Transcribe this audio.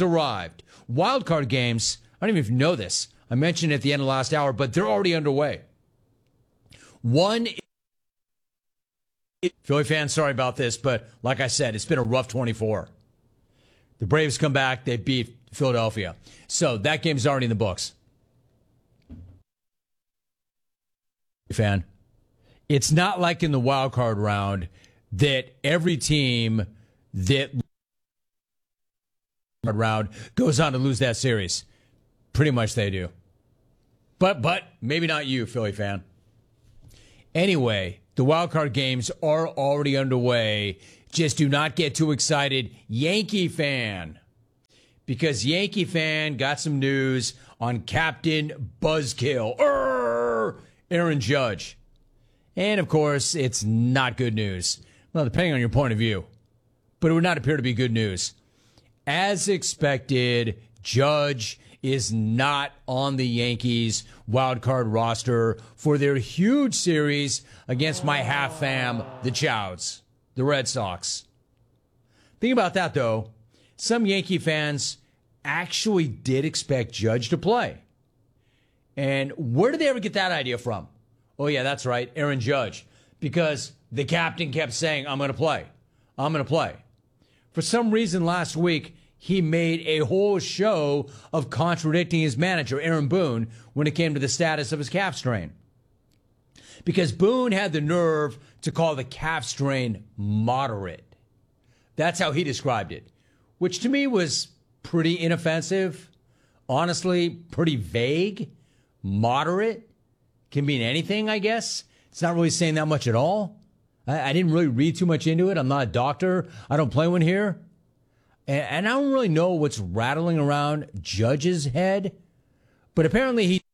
arrived. Wild card games, I don't even know if you know this. I mentioned it at the end of last hour, but they're already underway. One, Philly fans, sorry about this, but like I said, it's been a rough 24. The Braves come back, they beat Philadelphia. So that game's already in the books. Fan. It's not like in the wild card round that every team that round goes on to lose that series. Pretty much they do. But maybe not you, Philly fan. Anyway, the wild card games are already underway. Just do not get too excited, Yankee fan. Because Yankee fan got some news on Captain Buzzkill, Aaron Judge. And, of course, it's not good news. Well, depending on your point of view. But it would not appear to be good news. As expected, Judge is not on the Yankees wild card roster for their huge series against my half fam, the Chouds, the Red Sox. Think about that, though. Some Yankee fans actually did expect Judge to play. And where did they ever get that idea from? Oh, yeah, that's right, Aaron Judge. Because the captain kept saying, I'm going to play. I'm going to play. For some reason last week, he made a whole show of contradicting his manager, Aaron Boone, when it came to the status of his calf strain. Because Boone had the nerve to call the calf strain moderate. That's how he described it, which to me was pretty inoffensive, honestly, pretty vague. Moderate can mean anything, I guess. It's not really saying that much at all. I didn't really read too much into it. I'm not a doctor. I don't play one here. And I don't really know what's rattling around Judge's head. But apparently he